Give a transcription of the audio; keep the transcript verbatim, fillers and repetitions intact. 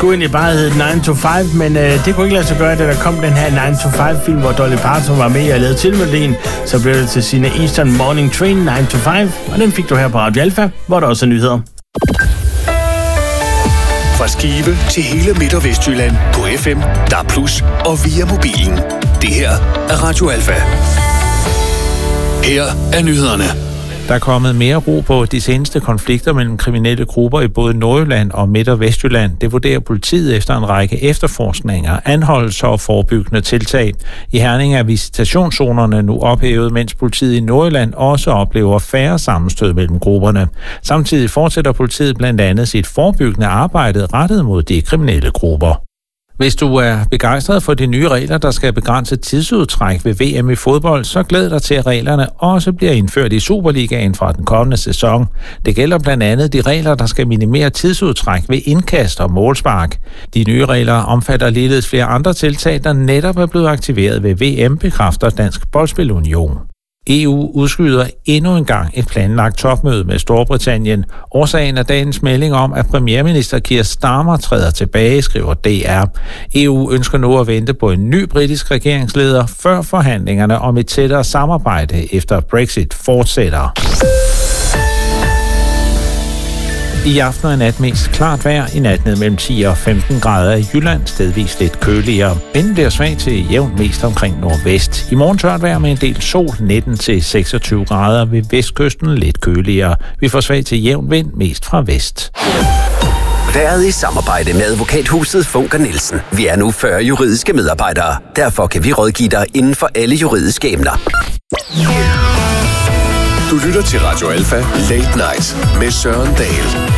skulle egentlig bare hedde nine to five, men øh, det kunne ikke lade sig gøre, da der kom den her nine to five-film, hvor Dolly Parton var med og lavede tilmeldelsen. Så blev det til sine Eastern Morning Train nine to five, og den fik du her på Radio Alfa, hvor der også er nyheder. Fra Skive til hele Midt- og Vestjylland på F M, D A B plus, og via mobilen. Det her er Radio Alfa. Her er nyhederne. Der er kommet mere ro på de seneste konflikter mellem kriminelle grupper i både Nordjylland og Midt- og Vestjylland. Det vurderer politiet efter en række efterforskninger, anholdelser og forebyggende tiltag. I Herning er visitationszonerne nu ophævet, mens politiet i Nordjylland også oplever færre sammenstød mellem grupperne. Samtidig fortsætter politiet blandt andet sit forebyggende arbejde rettet mod de kriminelle grupper. Hvis du er begejstret for de nye regler, der skal begrænse tidsudtræk ved V M i fodbold, så glæd dig til, at reglerne også bliver indført i Superligaen fra den kommende sæson. Det gælder blandt andet de regler, der skal minimere tidsudtræk ved indkast og målspark. De nye regler omfatter ligeledes flere andre tiltag, der netop er blevet aktiveret ved V M, bekræfter Dansk Boldspilunion. E U udskyder endnu en gang et planlagt topmøde med Storbritannien. Årsagen er dagens melding om, at premierminister Keir Starmer træder tilbage, skriver D R. E U ønsker nu at vente på en ny britisk regeringsleder, før forhandlingerne om et tættere samarbejde efter Brexit fortsætter. I aften og i nat mest klart vejr, i nat ned mellem ti og femten grader i Jylland, stedvis lidt køligere. Vinden bliver svag til jævnt mest omkring nordvest. I morgen tørt vejr med en del sol, nitten til seksogtyve grader, ved vestkysten lidt køligere. Vi får svag til jævn vind, mest fra vest. Været i samarbejde med advokathuset Funker Nielsen. Vi er nu fyrre juridiske medarbejdere. Derfor kan vi rådgive dig inden for alle juridiske emner. Du lytter til Radio Alfa Late Night med Søren Dahl.